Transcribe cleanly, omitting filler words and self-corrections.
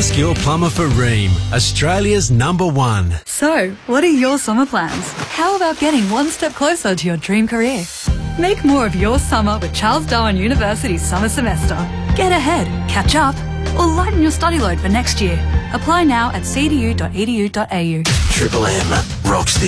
Ask your plumber for Rheem, Australia's #1. So, what are your summer plans? How about getting one step closer to your dream career? Make more of your summer with Charles Darwin University's summer semester. Get ahead, catch up, or lighten your study load for next year. Apply now at cdu.edu.au. Triple M rocks the